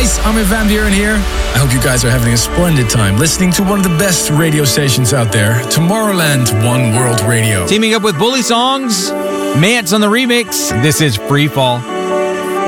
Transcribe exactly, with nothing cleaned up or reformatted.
guys, Armin van Buuren here. I hope you guys are having a splendid time listening to one of the best radio stations out there, Tomorrowland One World Radio. Teaming up with Bully Songs, Mance on the remix, this is Free Fall.